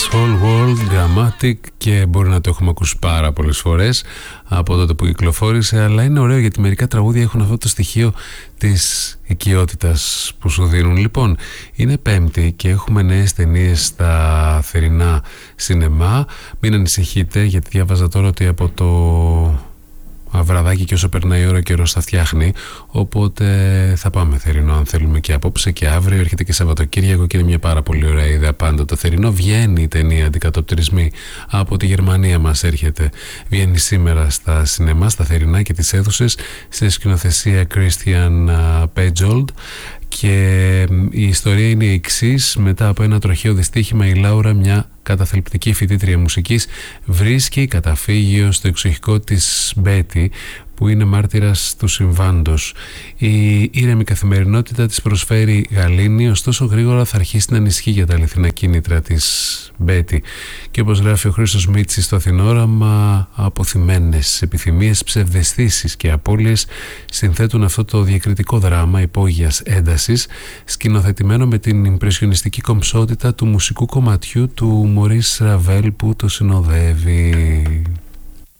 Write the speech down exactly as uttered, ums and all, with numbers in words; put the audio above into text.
Whole World, Grammatic, και μπορεί να το έχουμε ακούσει πάρα πολλές φορές από τότε που κυκλοφόρησε, αλλά είναι ωραίο γιατί μερικά τραγούδια έχουν αυτό το στοιχείο της οικειότητας που σου δίνουν. Λοιπόν, είναι Πέμπτη και έχουμε νέες ταινίες στα θερινά σινεμά. Μην ανησυχείτε, γιατί διάβαζα τώρα ότι από το βραδάκι και όσο περνάει η ώρα, καιρός θα φτιάχνει, οπότε θα πάμε θερινό αν θέλουμε και απόψε και αύριο. Έρχεται και Σαββατοκύριακο και είναι μια πάρα πολύ ωραία ιδέα πάντα το θερινό. Βγαίνει η ταινία Αντικατοπτρισμοί, από τη Γερμανία μας έρχεται, βγαίνει σήμερα στα σινεμά, στα θερινά και τις αίθουσες, στη σκηνοθεσία Christian Petzold. Και η ιστορία είναι η εξής: μετά από ένα τροχαίο δυστύχημα, η Λάουρα, μια καταθλιπτική φοιτήτρια μουσικής, βρίσκει καταφύγιο στο εξοχικό της Μπέτι, που είναι μάρτυρας του συμβάντος. Η ήρεμη καθημερινότητα της προσφέρει γαλήνη, ωστόσο γρήγορα θα αρχίσει να ανησυχεί για τα αληθινά κίνητρα της Μπέτι. Και όπως γράφει ο Χρήστος Μίτσης στο Αθηνόραμα, αποθυμένες επιθυμίες, ψευδαισθήσεις και απώλειες συνθέτουν αυτό το διακριτικό δράμα υπόγειας έντασης, σκηνοθετημένο με την ιμπρεσιονιστική κομψότητα του μουσικού κομματιού του Μωρίς Ραβέλ που το συνοδεύει.